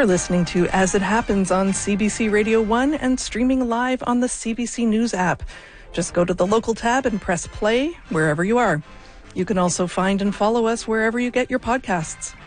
You're listening to As It Happens on CBC Radio 1 and streaming live on the CBC News app. Just go to the local tab and press play wherever you are. You can also find and follow us wherever you get your podcasts.